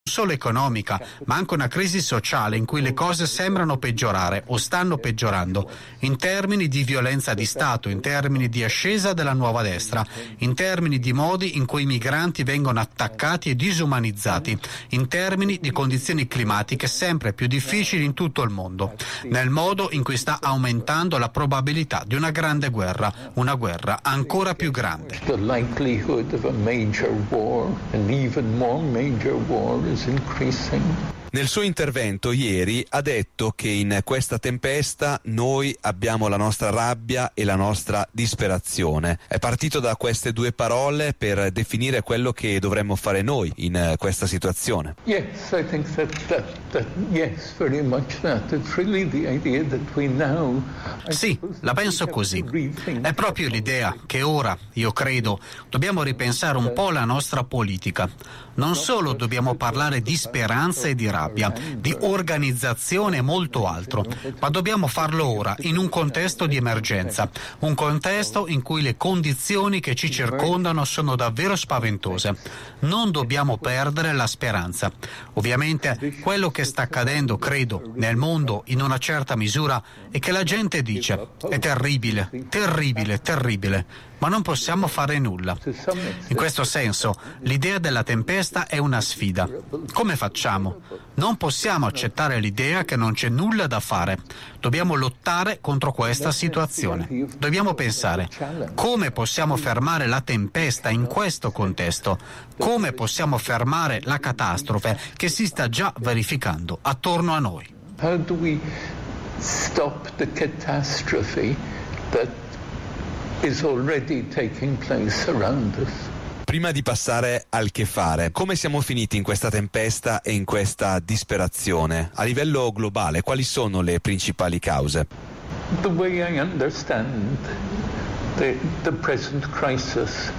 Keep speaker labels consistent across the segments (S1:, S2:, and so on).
S1: solo economica, ma anche una crisi sociale in cui le cose sembrano peggiorare o stanno peggiorando, in termini di violenza di Stato, in termini di ascesa della nuova destra, in termini di modi in cui i migranti vengono attaccati e disumanizzati, in termini di condizioni climatiche sempre più difficili in tutto il mondo, nel modo in cui sta aumentando la probabilità di una grande guerra, una guerra ancora più grande.
S2: The likelihood of a major war, an even more major war, is increasing.
S3: Nel suo intervento ieri ha detto che in questa tempesta noi abbiamo la nostra rabbia e la nostra disperazione. È partito da queste due parole per definire quello che dovremmo fare noi in questa situazione.
S2: Yes, I think that yes, very much that. It's really the idea that we now.
S1: Sì, la penso così. È proprio l'idea che ora, io credo, dobbiamo ripensare un po' la nostra politica. Non solo dobbiamo parlare di speranza e di rabbia, di organizzazione e molto altro, ma dobbiamo farlo ora, in un contesto di emergenza, un contesto in cui le condizioni che ci circondano sono davvero spaventose. Non dobbiamo perdere la speranza. Ovviamente quello che sta accadendo, credo, nel mondo in una certa misura è che la gente dice è terribile, terribile, terribile. Ma non possiamo fare nulla. In questo senso, l'idea della tempesta è una sfida. Come facciamo? Non possiamo accettare l'idea che non c'è nulla da fare. Dobbiamo lottare contro questa situazione. Dobbiamo pensare come possiamo fermare la tempesta in questo contesto, come possiamo fermare la catastrofe che si sta già verificando attorno a noi.
S2: How do we stop the catastrophe that is already taking place around us?
S3: Prima di passare al che fare, come siamo finiti in questa tempesta e in questa disperazione? A livello globale, quali sono le principali cause?
S2: The way I understand the present crisis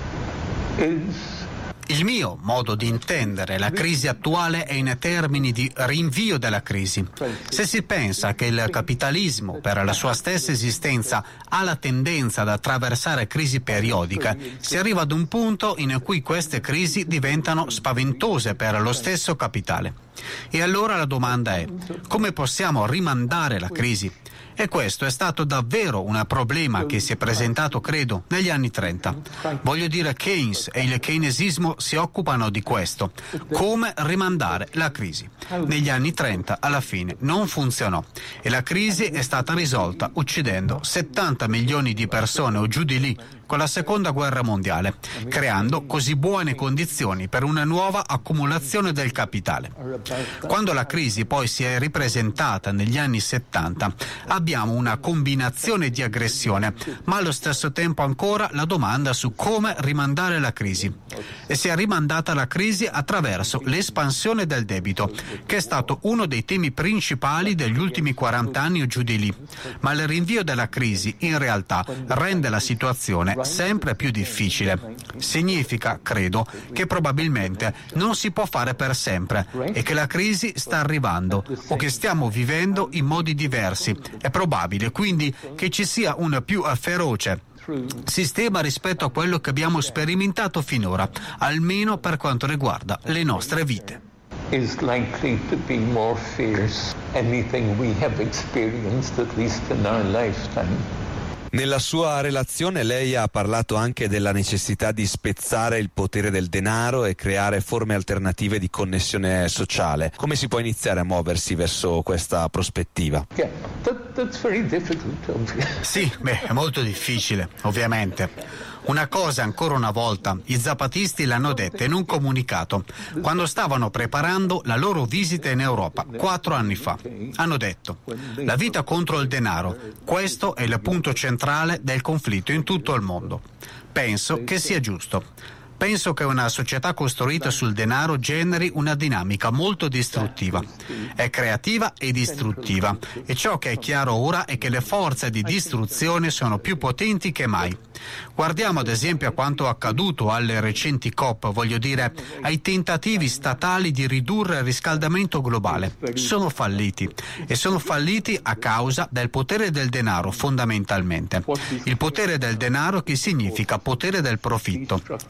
S2: is.
S1: Il mio modo di intendere la crisi attuale è in termini di rinvio della crisi. Se si pensa che il capitalismo, per la sua stessa esistenza, ha la tendenza ad attraversare crisi periodiche, si arriva ad un punto in cui queste crisi diventano spaventose per lo stesso capitale. E allora la domanda è: come possiamo rimandare la crisi? E questo è stato davvero un problema che si è presentato, credo, negli anni 30. Voglio dire, Keynes e il keynesismo si occupano di questo, come rimandare la crisi. Negli anni 30, alla fine, non funzionò e la crisi è stata risolta uccidendo 70 milioni di persone o giù di lì con la Seconda Guerra Mondiale, creando così buone condizioni per una nuova accumulazione del capitale. Quando la crisi poi si è ripresentata negli anni 70, abbiamo una combinazione di aggressione, ma allo stesso tempo ancora la domanda su come rimandare la crisi. E si è rimandata la crisi attraverso l'espansione del debito, che è stato uno dei temi principali degli ultimi 40 anni o giù di lì. Ma il rinvio della crisi in realtà rende la situazione sempre più difficile. Significa, credo, che probabilmente non si può fare per sempre e che la crisi sta arrivando o che stiamo vivendo in modi diversi. È probabile quindi che ci sia un più feroce sistema rispetto a quello che abbiamo sperimentato finora, almeno per quanto riguarda le nostre vite.
S2: Is likely to be more fierce anything we have experienced, at least in our lifetime.
S3: Nella sua relazione lei ha parlato anche della necessità di spezzare il potere del denaro e creare forme alternative di connessione sociale. Come si può iniziare a muoversi verso questa prospettiva?
S2: Yeah, that's very difficult.
S1: Sì, è molto difficile, ovviamente. Una cosa ancora una volta, i zapatisti l'hanno detta in un comunicato, quando stavano preparando la loro visita in Europa 4 anni fa. Hanno detto: la vita contro il denaro, questo è il punto centrale del conflitto in tutto il mondo. Penso che sia giusto. Penso che una società costruita sul denaro generi una dinamica molto distruttiva. È creativa e distruttiva, e ciò che è chiaro ora è che le forze di distruzione sono più potenti che mai. Guardiamo ad esempio a quanto accaduto alle recenti COP, voglio dire, ai tentativi statali di ridurre il riscaldamento globale. Sono falliti, e sono falliti a causa del potere del denaro, fondamentalmente. Il potere del denaro che significa potere del profitto. Sembra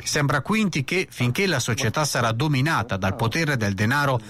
S1: quinti che finché la società sarà dominata dal potere del denaro